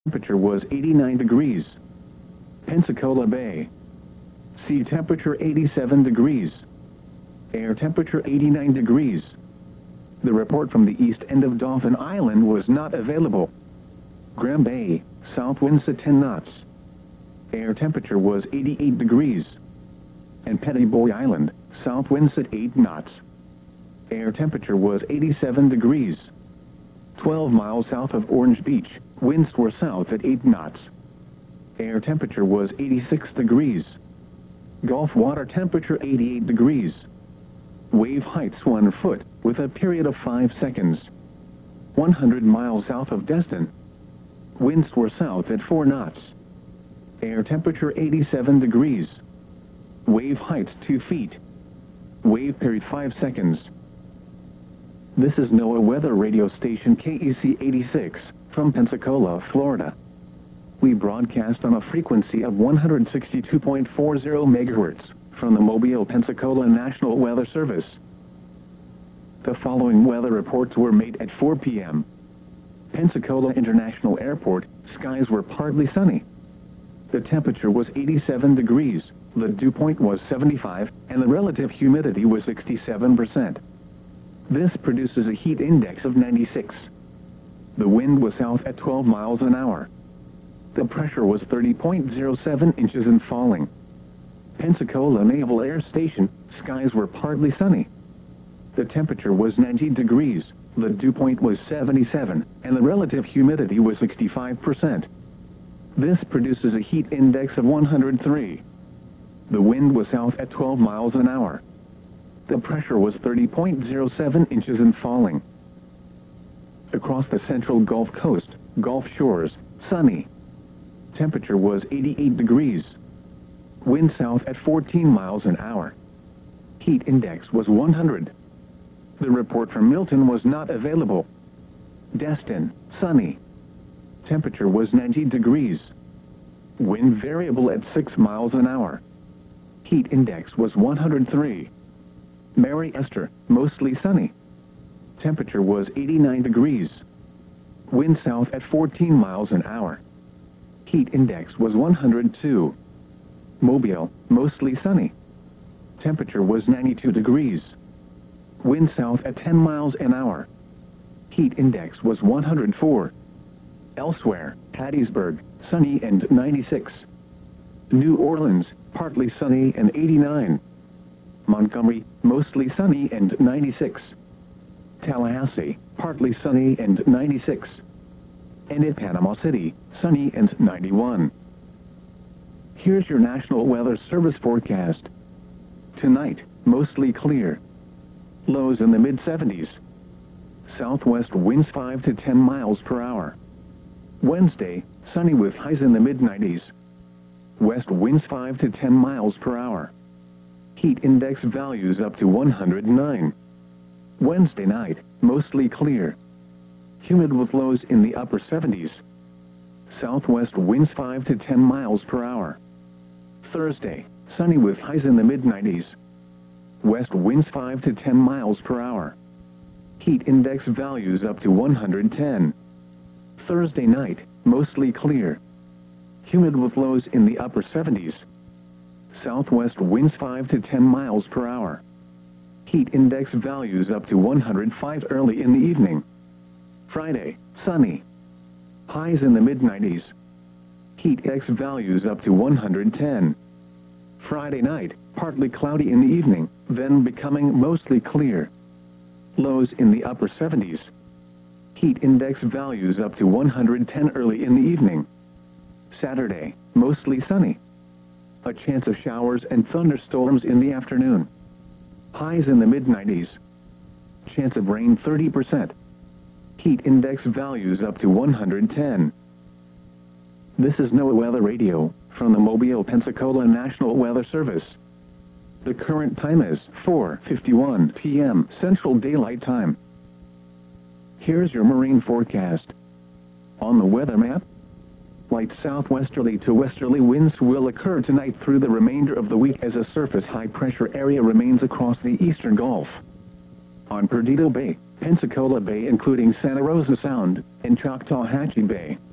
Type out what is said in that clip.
Temperature was 89 degrees. Pensacola Bay. Sea temperature 87 degrees. Air temperature 89 degrees. The report from the east end of Dauphin Island was not available. Graham Bay, south winds at 10 knots. Air temperature was 88 degrees. And Pettiboy Island, south winds at 8 knots. Air temperature was 87 degrees. 12 miles south of Orange Beach, winds were south at 8 knots. Air temperature was 86 degrees. Gulf water temperature 88 degrees. Wave heights 1 foot, with a period of 5 seconds. 100 miles south of Destin. Winds were south at 4 knots. Air temperature 87 degrees. Wave heights 2 feet. Wave period 5 seconds. This is NOAA weather radio station KEC 86, from Pensacola, Florida. We broadcast on a frequency of 162.40 MHz, from the Mobile, Pensacola National Weather Service. The following weather reports were made at 4 p.m. Pensacola International Airport, skies were partly sunny. The temperature was 87 degrees, the dew point was 75, and the relative humidity was 67%. This produces a heat index of 96. The wind was south at 12 miles an hour. The pressure was 30.07 inches and falling. Pensacola Naval Air Station, skies were partly sunny. The temperature was 90 degrees, the dew point was 77, and the relative humidity was 65%. This produces a heat index of 103. The wind was south at 12 miles an hour. The pressure was 30.07 inches and falling. Across the central Gulf Coast, Gulf Shores, sunny. Temperature was 88 degrees. Wind south at 14 miles an hour. Heat index was 100. The report from Milton was not available. Destin, sunny. Temperature was 90 degrees. Wind variable at 6 miles an hour. Heat index was 103. Mary Esther, mostly sunny. Temperature was 89 degrees. Wind south at 14 miles an hour. Heat index was 102. Mobile, mostly sunny. Temperature was 92 degrees. Wind south at 10 miles an hour. Heat index was 104. Elsewhere, Hattiesburg, sunny and 96. New Orleans, partly sunny and 89. Montgomery, mostly sunny and 96. Tallahassee, partly sunny and 96. And in Panama City, sunny and 91. Here's your National Weather Service forecast. Tonight, mostly clear. Lows in the mid-70s. Southwest winds 5 to 10 miles per hour. Wednesday, sunny with highs in the mid-90s. West winds 5 to 10 miles per hour. Heat index values up to 109. Wednesday night, mostly clear. Humid with lows in the upper 70s. Southwest winds 5 to 10 miles per hour. Thursday, sunny with highs in the mid-90s. West winds 5 to 10 miles per hour. Heat index values up to 110. Thursday night, mostly clear. Humid with lows in the upper 70s. Southwest winds 5 to 10 miles per hour. Heat index values up to 105 early in the evening. Friday, sunny. Highs in the mid-90s. Heat index values up to 110. Friday night, partly cloudy in the evening, then becoming mostly clear. Lows in the upper 70s. Heat index values up to 110 early in the evening. Saturday, mostly sunny. A chance of showers and thunderstorms in the afternoon. Highs in the mid-90s. Chance of rain 30%. Heat index values up to 110. This is NOAA Weather Radio, from the Mobile, Pensacola National Weather Service. The current time is 4:51 p.m. Central Daylight Time. Here's your marine forecast. On the weather map, light southwesterly to westerly winds will occur tonight through the remainder of the week as a surface high-pressure area remains across the eastern Gulf. On Perdido Bay, Pensacola Bay including Santa Rosa Sound, and Choctawhatchee Bay,